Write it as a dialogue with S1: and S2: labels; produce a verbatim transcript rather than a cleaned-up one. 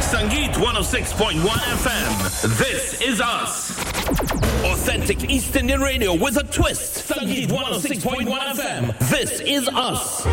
S1: Sangeet one oh six point one F M. This is us. Authentic East Indian radio with a twist. Sangeet one oh six point one F M. This is us.